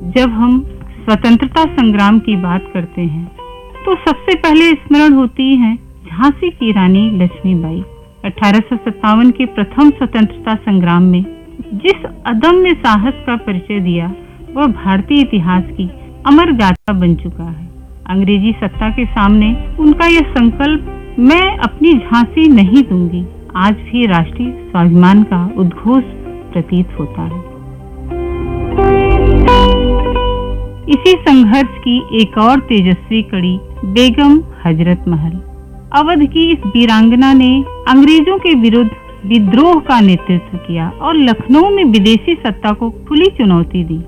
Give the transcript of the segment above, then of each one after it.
जब हम स्वतंत्रता संग्राम की बात करते हैं तो सबसे पहले स्मरण होती है झांसी की रानी लक्ष्मीबाई। 1857 के प्रथम स्वतंत्रता संग्राम में जिस अदम्य साहस का परिचय दिया वह भारतीय इतिहास की अमर गाथा बन चुका है। अंग्रेजी सत्ता के सामने उनका यह संकल्प, मैं अपनी झांसी नहीं दूंगी, आज भी राष्ट्रीय स्वाभिमान का उद्घोष प्रतीत होता है। इसी संघर्ष की एक और तेजस्वी कड़ी बेगम हजरत महल। अवध की इस वीरांगना ने अंग्रेजों के विरुद्ध विद्रोह का नेतृत्व किया और लखनऊ में विदेशी सत्ता को खुली चुनौती दी।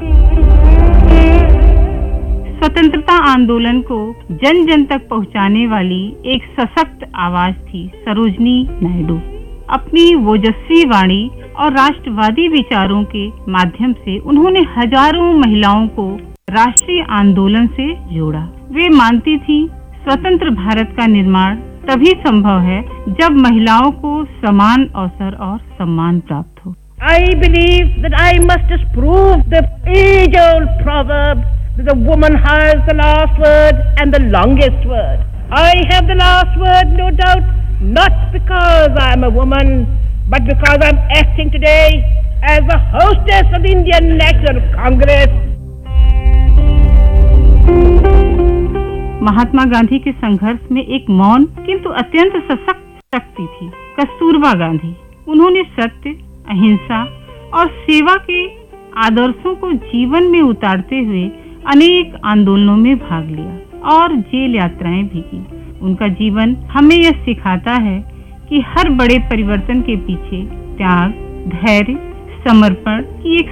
स्वतंत्रता आंदोलन को जन जन तक पहुंचाने वाली एक सशक्त आवाज थी सरोजनी नायडू। अपनी ओजस्वी वाणी और राष्ट्रवादी विचारों के माध्यम से उन्होंने हजारों महिलाओं को राष्ट्रीय आंदोलन से जोड़ा। वे मानती थी स्वतंत्र भारत का निर्माण तभी संभव है जब महिलाओं को समान अवसर और सम्मान प्राप्त हो। I believe that I must disprove the age-old proverb that the woman has the last word and the longest word. I have the last word, no doubt, not because I am a woman, but because I am acting today as the hostess of the Indian National Congress. Mahatma Gandhi के संघर्ष में एक मौन किंतु अत्यंत सशक्त शक्ति थी कस्तूरबा गांधी। उन्होंने सत्य, अहिंसा और सेवा के आदर्शों को जीवन में उतारते हुए अनेक आंदोलनों में भाग लिया और जेल यात्राएं भी की। उनका जीवन हमें यह सिखाता है कि हर बड़े परिवर्तन के पीछे त्याग, धैर्य, समर्पण की एक